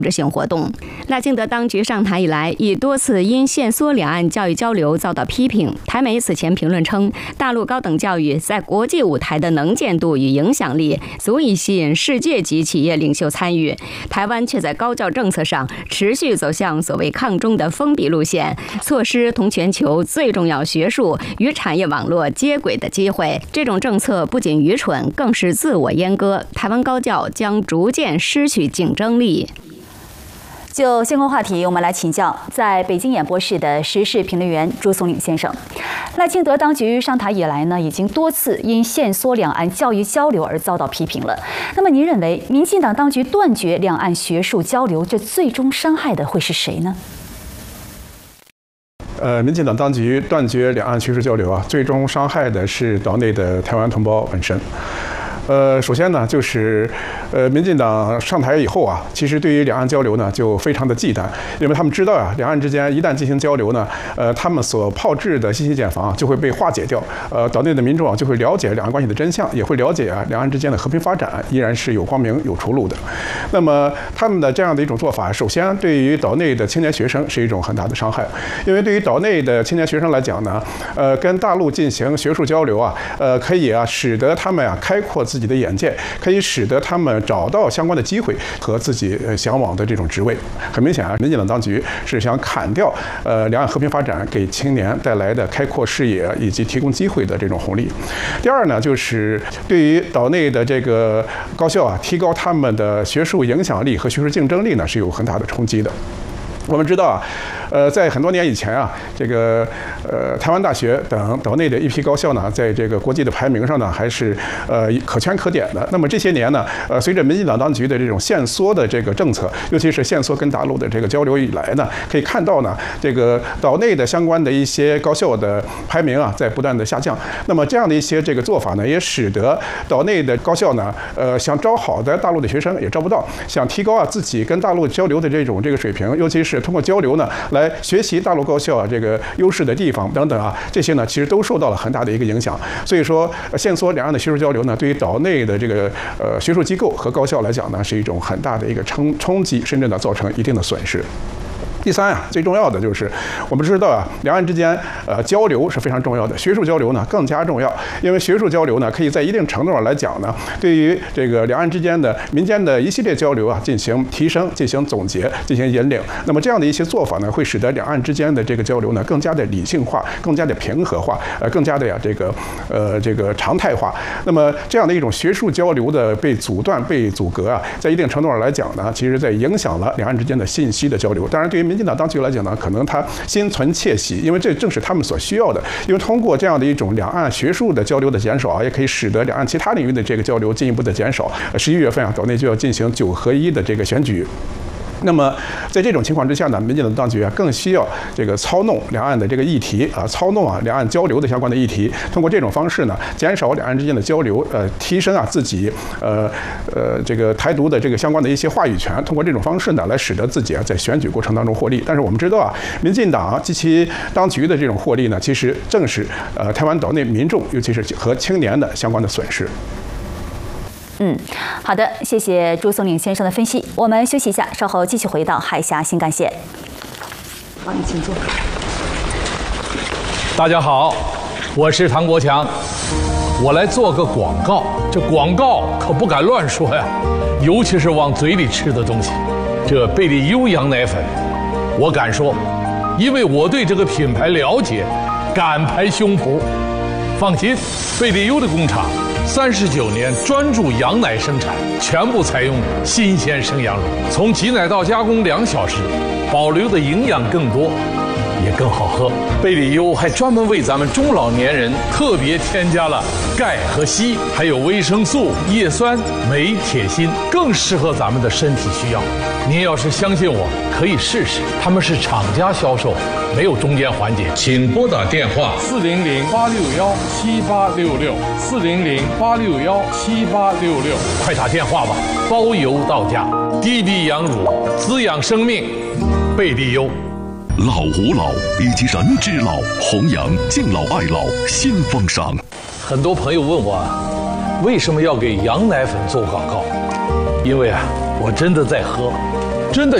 性活动。赖清德当局上台以来，已多次因限缩两岸教育交流遭到批评。台媒此前评论称，大陆高等教育在国际舞台的能见度与影响力足以吸引世界级企业领袖参与，台湾却在高教政策上持续走向所谓抗中的封闭路线，错失同全球最重要学术与产业网络接轨的机会。这种政策不仅愚蠢，更是自我阉割，台湾高教将逐渐失去竞争力。 就相关话题，我们来请教在北京演播室的时事评论员朱松岭先生。赖清德当局上台以来呢，已经多次因限缩两岸教育交流而遭到批评了。那么您认为，民进党当局断绝两岸学术交流，这最终伤害的会是谁呢？ 民进党当局断绝两岸学术交流啊，最终伤害的是岛内的台湾同胞本身。首先呢，就是民进党上台以后啊，其实对于两岸交流呢就非常的忌惮，因为他们知道啊，两岸之间一旦进行交流呢，他们所炮制的信息茧房就会被化解掉，岛内的民众啊就会了解两岸关系的真相，也会了解啊两岸之间的和平发展依然是有光明有出路的。那么他们的这样的一种做法，首先对于岛内的青年学生是一种很大的伤害，因为对于岛内的青年学生来讲呢，跟大陆进行学术交流啊，可以啊使得他们啊开阔自己的眼界，可以使得他们找到相关的机会和自己向往的这种职位。很明显啊，民进党当局是想砍掉两岸和平发展给青年带来的开阔视野以及提供机会的这种红利。第二呢，就是对于岛内的这个高校啊，提高他们的学术影响力和学术竞争力呢，是有很大的冲击的。我们知道啊，在很多年以前啊，这个台湾大学等岛内的一批高校呢，在这个国际的排名上呢，还是可圈可点的。那么这些年呢，随着民进党当局的这种限缩的这个政策，尤其是限缩跟大陆的这个交流以来呢，可以看到呢，这个岛内的相关的一些高校的排名啊，在不断的下降。那么这样的一些这个做法呢，也使得岛内的高校呢，想招好的大陆的学生也招不到，想提高啊自己跟大陆交流的这个水平，尤其是通过交流呢，来学习大陆高校啊这个优势的地方等等啊，这些呢其实都受到了很大的一个影响。所以说，限缩两岸的学术交流呢，对于岛内的这个学术机构和高校来讲呢，是一种很大的一个冲击，甚至呢造成一定的损失。第三啊，最重要的就是我们知道啊，两岸之间交流是非常重要的，学术交流呢更加重要，因为学术交流呢可以在一定程度上来讲呢，对于这个两岸之间的民间的一系列交流啊进行提升、进行总结、进行引领。那么这样的一些做法呢，会使得两岸之间的这个交流呢更加的理性化、更加的平和化，更加的这个常态化。那么这样的一种学术交流的被阻断、被阻隔啊，在一定程度上来讲呢，其实在影响了两岸之间的信息的交流。当然，对于民进党当局来讲呢，可能他心存窃喜，因为这正是他们所需要的。因为通过这样的一种两岸学术的交流的减少啊，也可以使得两岸其他领域的这个交流进一步的减少。11月份啊，岛内就要进行9合1的这个选举。那么，在这种情况之下呢，民进党当局啊更需要这个操弄两岸的这个议题啊，操弄啊两岸交流的相关的议题，通过这种方式呢，减少两岸之间的交流，提升啊自己这个台独的这个相关的一些话语权，通过这种方式呢，来使得自己啊在选举过程当中获利。但是我们知道啊，民进党及其当局的这种获利呢，其实正是台湾岛内民众，尤其是和青年的相关的损失。 好的，谢谢朱松岭先生的分析。我们休息一下，稍后继续回到海峡新干线。好，你请坐。 大家好，我是唐国强，我来做个广告。这广告可不敢乱说呀，尤其是往嘴里吃的东西。这贝利优羊奶粉，我敢说，因为我对这个品牌了解，敢拍胸脯。放心，贝利优的工厂39年专注羊奶生产，全部采用新鲜生羊乳，从挤奶到加工2小时，保留的营养更多，也更好喝。贝利优还专门为咱们中老年人特别添加了钙和硒，还有维生素、叶酸、镁、铁、锌，更适合咱们的身体需要。您要是相信我，可以试试。他们是厂家销售，没有中间环节。请拨打电话400-861-7866，400-861-7866，快打电话吧，包邮到家。低低羊乳，滋养生命，贝利优。 老吾老以及人之老，弘扬敬老爱老新风尚。 很多朋友问我，为什么要给羊奶粉做广告？因为啊，我真的在喝， 真的